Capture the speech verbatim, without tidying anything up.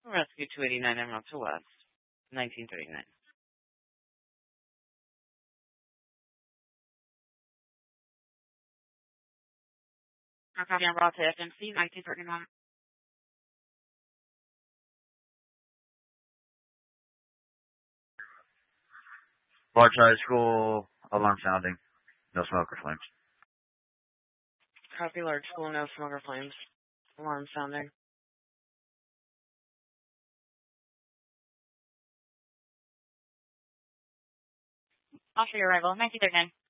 Rescue two eighty-nine en route to West, nineteen thirty-nine. Our copy on route to F M C, nineteen thirty-nine. Large High School, alarm sounding. No smoke or flames. Copy Large School, no smoke or flames. Alarm sounding. After your arrival, nineteen thirty-nine.